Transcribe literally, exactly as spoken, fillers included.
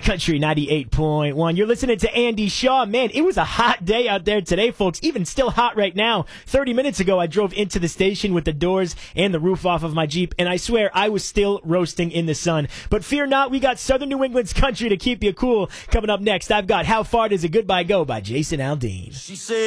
Country ninety-eight point one. You're listening to Andy Shaw. Man, it was a hot day out there today, folks. Even still hot right now. thirty minutes ago, I drove into the station with the doors and the roof off of my Jeep, and I swear I was still roasting in the sun. But fear not, we got Southern New England's country to keep you cool. Coming up next, I've got How Far Does a Goodbye Go by Jason Aldean. She said